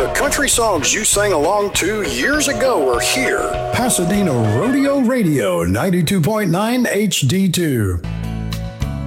The country songs you sang along to years ago are here. Pasadena Rodeo Radio, 92.9 HD2.